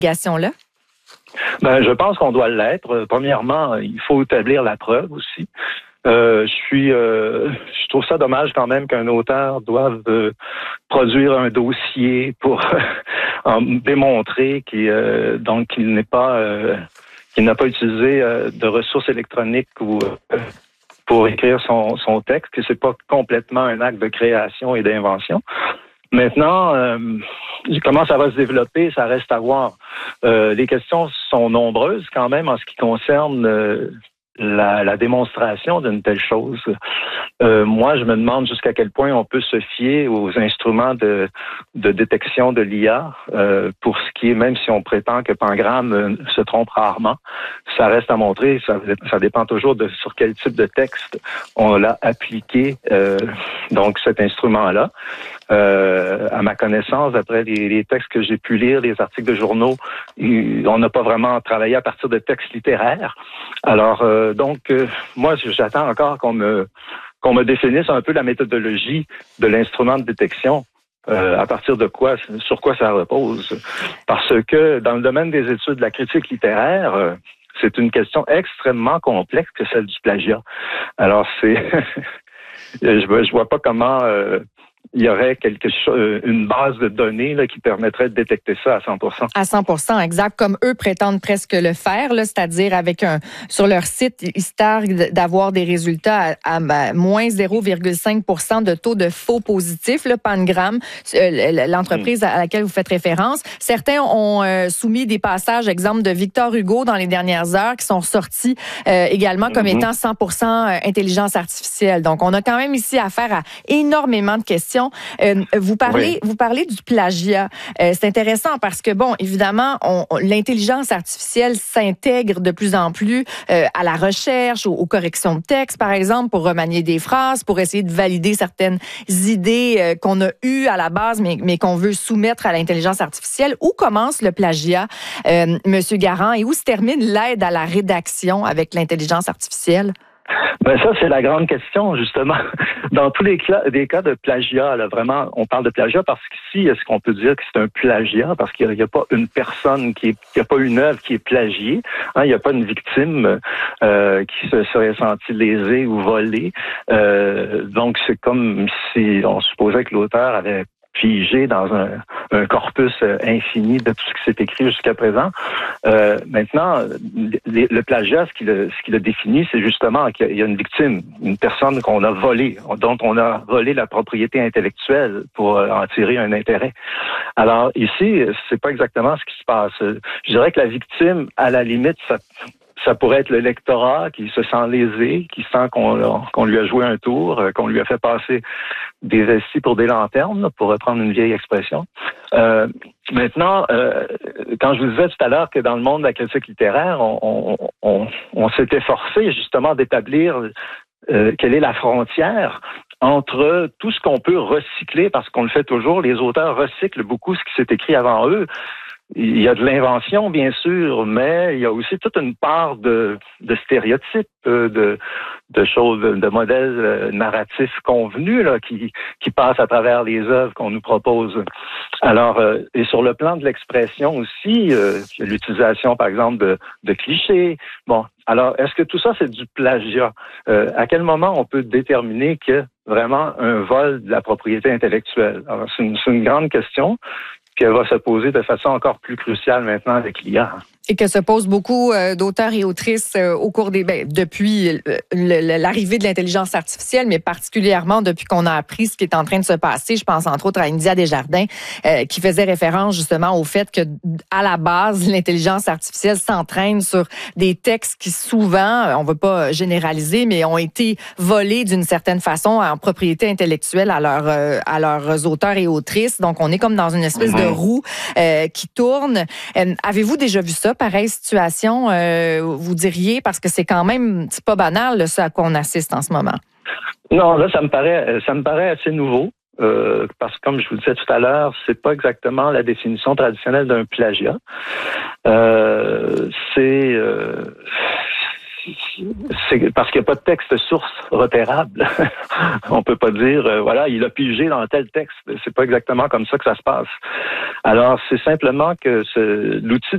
là? Ben, je pense qu'on doit l'être. Premièrement, il faut établir la preuve aussi. Je trouve ça dommage quand même qu'un auteur doive produire un dossier pour démontrer qu'il n'a pas utilisé de ressources électroniques ou pour écrire son texte, que c'est pas complètement un acte de création et d'invention. Maintenant, comment ça va se développer, ça reste à voir. Les questions sont nombreuses quand même en ce qui concerne la démonstration d'une telle chose. Moi, je me demande jusqu'à quel point on peut se fier aux instruments de détection de l'IA pour ce qui est, même si on prétend que Pangram se trompe rarement, ça reste à montrer. Ça dépend toujours sur quel type de texte on l'a appliqué, donc cet instrument-là. À ma connaissance, d'après les textes que j'ai pu lire, les articles de journaux, on n'a pas vraiment travaillé à partir de textes littéraires. Alors, moi, j'attends encore qu'on me définisse un peu la méthodologie de l'instrument de détection. À partir de quoi, sur quoi ça repose. Parce que dans le domaine des études de la critique littéraire, c'est une question extrêmement complexe que celle du plagiat. Alors, je vois pas comment il y aurait une base de données là, qui permettrait de détecter ça à 100%. À 100%, exact, comme eux prétendent presque le faire, là, c'est-à-dire sur leur site, ils se targuent d'avoir des résultats à moins 0,5% de taux de faux positifs, le Pangram, l'entreprise à laquelle vous faites référence. Certains ont soumis des passages, exemple de Victor Hugo dans les dernières heures, qui sont ressortis également comme étant 100% intelligence artificielle. Donc, on a quand même ici affaire à énormément de questions. Vous parlez du plagiat. C'est intéressant parce que, bon, évidemment, l'intelligence artificielle s'intègre de plus en plus à la recherche, aux corrections de texte, par exemple, pour remanier des phrases, pour essayer de valider certaines idées qu'on a eues à la base, mais qu'on veut soumettre à l'intelligence artificielle. Où commence le plagiat, Monsieur Garand, et où se termine l'aide à la rédaction avec l'intelligence artificielle? Ben ça, c'est la grande question, justement. Dans tous les cas de plagiat, là, vraiment, on parle de plagiat parce qu'ici, est-ce qu'on peut dire que c'est un plagiat? Parce qu'il n'y a pas une personne il n'y a pas une œuvre qui est plagiée. Hein, il n'y a pas une victime qui se serait sentie lésée ou volée. Donc, c'est comme si on supposait que l'auteur avait figé dans un corpus infini de tout ce qui s'est écrit jusqu'à présent. Maintenant, le plagiat, ce qu'il a défini, c'est justement qu'il y a une victime, une personne qu'on a volée, dont on a volé la propriété intellectuelle pour en tirer un intérêt. Alors ici, c'est pas exactement ce qui se passe. Je dirais que la victime, à la limite, ça pourrait être le lectorat qui se sent lésé, qui sent qu'on lui a joué un tour, qu'on lui a fait passer des vesties pour des lanternes, pour reprendre une vieille expression. Maintenant, quand je vous disais tout à l'heure que dans le monde de la critique littéraire, on s'était forcé justement d'établir quelle est la frontière entre tout ce qu'on peut recycler, parce qu'on le fait toujours, les auteurs recyclent beaucoup ce qui s'est écrit avant eux. Il y a de l'invention, bien sûr, mais il y a aussi toute une part de stéréotypes, de choses, de modèles narratifs convenus là, qui passent à travers les œuvres qu'on nous propose. Alors, et sur le plan de l'expression aussi, l'utilisation, par exemple, de clichés. Bon, alors, est-ce que tout ça, c'est du plagiat? À quel moment on peut déterminer que vraiment un vol de la propriété intellectuelle? Alors, c'est une grande question qu'elle va se poser de façon encore plus cruciale maintenant avec l'IA. Et que se posent beaucoup d'auteurs et autrices au cours depuis l'arrivée de l'intelligence artificielle, mais particulièrement depuis qu'on a appris ce qui est en train de se passer. Je pense entre autres à India Desjardins, qui faisait référence justement au fait que à la base, l'intelligence artificielle s'entraîne sur des textes qui souvent, on ne veut pas généraliser, mais ont été volés d'une certaine façon en propriété intellectuelle à leurs auteurs et autrices. Donc, on est comme dans une espèce de roue qui tourne. Avez-vous déjà vu ça? Pareille situation, vous diriez, parce que c'est quand même, c'est pas banal, là, ce à quoi on assiste en ce moment. Non, là, ça me paraît assez nouveau. Parce que comme je vous disais tout à l'heure, c'est pas exactement la définition traditionnelle d'un plagiat. C'est parce qu'il n'y a pas de texte source repérable. On peut pas dire, voilà, il a pigé dans tel texte. C'est pas exactement comme ça que ça se passe. Alors, c'est simplement que l'outil